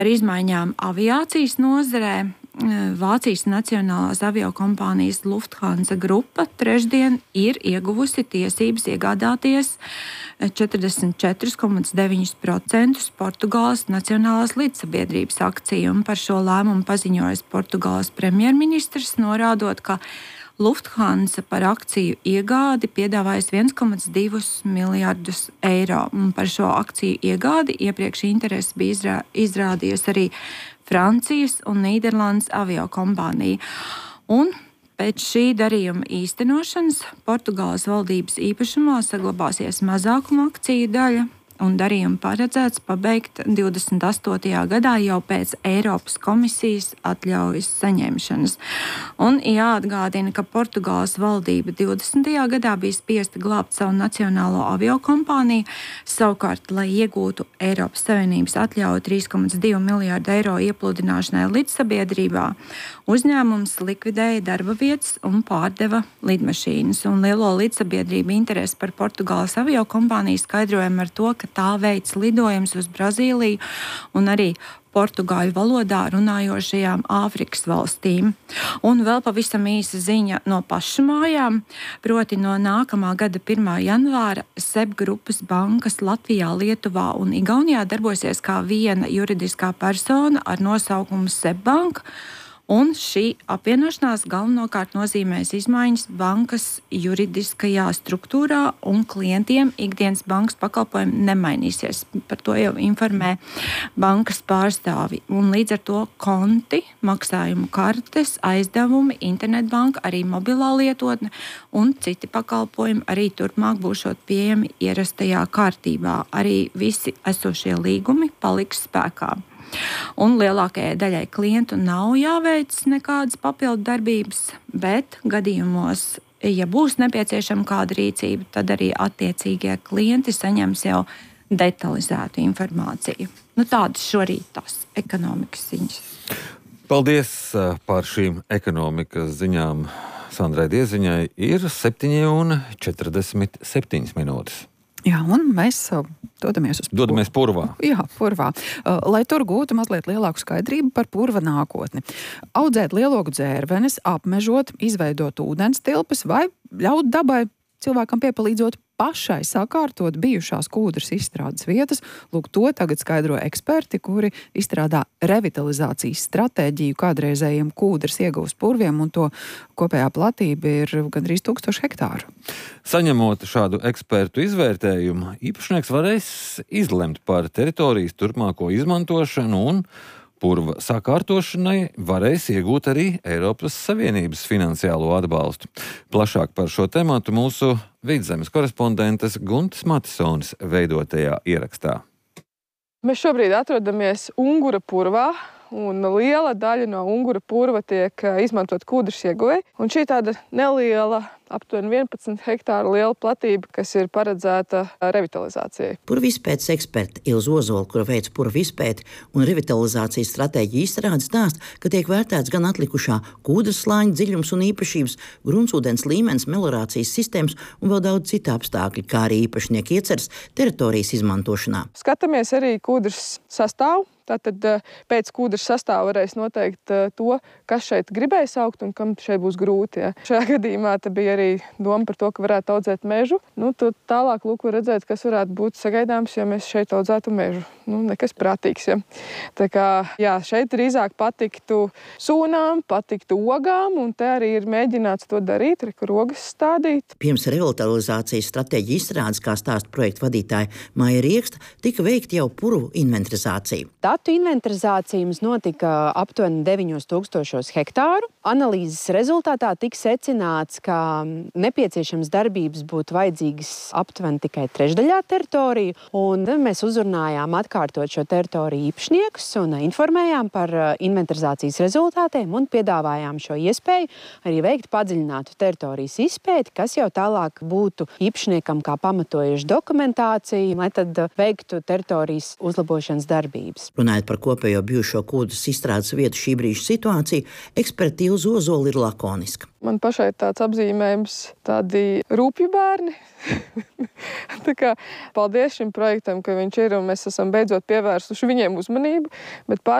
Par izmaiņām aviācijas nozarē Vācijas nacionālās aviokompānijas Lufthansa grupa trešdien ir ieguvusi tiesības iegādāties 44,9% Portugāles nacionālās līdzsabiedrības akciju, un par šo lēmumu paziņojas Portugāles premjerministrs, norādot, ka Lufthansa par akciju iegādi piedāvājas 1,2 miljardus eiro. Un par šo akciju iegādi iepriekš interesi bija izrādījusi arī Francijas un Nīderlandes aviokompānija. Un pēc šī darījuma īstenošanas Portugāles valdības īpašumā saglabāsies mazākuma akciju daļa, un darījumu paredzēts pabeigt 28. gadā jau pēc Eiropas komisijas atļaujas saņemšanas. Un jāatgādina, ka Portugāles valdība 20. gadā bija spiesta glābt savu nacionālo aviokompāniju, savukārt, lai iegūtu Eiropas Savienības atļauju 3,2 miljārdu eiro iepludināšanai līdzsabiedrībā, uzņēmums likvidēja darba vietas un pārdeva lidmašīnas. Un lielo līdzsabiedrību interesi par Portugāles aviokompāniju skaidrojam ar to, ka tā veic lidojumus uz Brazīliju un arī portugāļu valodā runājošajām Āfrikas valstīm. Un vēl pavisam īsa ziņa no pašu mājām, proti no nākamā gada 1. janvāra SEB grupas bankas Latvijā, Lietuvā un Igaunijā darbosies kā viena juridiskā persona ar nosaukumu SEB banka. Un šī apvienošanās galvenokārt nozīmēs izmaiņas bankas juridiskajā struktūrā, un klientiem ikdienas bankas pakalpojumi nemainīsies. Par to jau informē bankas pārstāvi. Un līdz ar to konti, maksājumu kartes, aizdevumi, internetbanka, arī mobilā lietotne un citi pakalpojumi arī turpmāk būšot pieejami ierastajā kārtībā. Arī visi esošie līgumi paliks spēkā. Un lielākajai daļai klientu nav jāveic nekādas papildu darbības, bet gadījumos, ja būs nepieciešama kāda rīcība, tad arī attiecīgie klienti saņems jau detalizētu informāciju. Tādas šorīt tās ekonomikas ziņas. Paldies par šīm ekonomikas ziņām. Sandrai Dieziņai ir 7:47 minūtes. Jā, un mēs dodamies Purvā. Jā, Purvā. Lai tur gūtu mazliet lielāku skaidrību par Purva nākotni. Audzēt lielogu dzērvenes, apmežot, izveidot ūdens tilpes vai ļaut dabai cilvēkam piepalīdzot pašai sakārtot bijušās kūdras izstrādes vietas. Lūk, to tagad skaidro eksperti, kuri izstrādā revitalizācijas stratēģiju kādreizējiem kūdras ieguvas purviem, un to kopējā platība ir gandrīz 1000 hektāru. Saņemot šādu ekspertu izvērtējumu, īpašnieks varēs izlemt par teritorijas turpmāko izmantošanu, un Purva sakārtošanai varēs iegūt arī Eiropas Savienības finansiālo atbalstu. Plašāk par šo tematu mūsu Vidzemes korespondentes Guntas Matisonis veidotajā ierakstā. Mēs šobrīd atrodamies Ungura purvā, un liela daļa no Ungura purva tiek izmantot kūdras ieguvei. Un šī tāda neliela, aptuveni 11 hektāru liela platība, kas ir paredzēta revitalizācijai. Purvizpētes eksperta Ilza Ozola, kura veic purvizpēti un revitalizācijas stratēģiju izstrādi, stāsta, ka tiek vērtēts gan atlikušā kūdras slāņa dziļums un īpašības, gruntsūdens līmenis, melorācijas sistēmas un vēl daudz citu apstākļu, kā arī īpašnieki ieceras teritorijas izmantošanā. Skatāmies arī kūdras sastāvu. Tātad pēc kūdras sastāva varēs noteikt to, kas šeit gribēs augt un kam šeit būs grūti. Ja. Šajā gadījumā bija arī doma par to, ka varētu audzēt mežu. Tad tālāk var redzēt, kas varētu būt sagaidāms, ja mēs šeit audzētu mežu. Nekas prātīgs. Ja. Tā kā šeit drīzāk patiktu sūnām, patiktu ogām, un te arī ir mēģināts to darīt, kur ogas stādīt. Pirms revitalizācijas stratēģija izstrādes, kā stāsta projekta vadītāja Maija Rieksta, tika veikta jau purvu inventarizācija. Datu inventarizācija mums notika aptuveni 9000 hektāru. Analīzes rezultātā tika secināts, ka nepieciešams darbības būtu vajadzīgas aptuveni tikai trešdaļā teritoriju, un mēs uzrunājām atkārtot šo teritoriju īpašniekus un informējām par inventarizācijas rezultātiem un piedāvājām šo iespēju arī veikt padziļinātu teritorijas izpēti, kas jau tālāk būtu īpašniekam kā pamatojuši dokumentāciju, lai tad veiktu teritorijas uzlabošanas darbības. Runājot par kopējo bijušo kūdras izstrādes vietu šī brīža situāciju, eksperti Ilze Ozola ir lakoniska. Man pašai tāds apzīmējums tādi rūpju bērni. Tā kā paldies šim projektam, ka viņš ir un mēs esam beidzot pievērsuši viņiem uzmanību, bet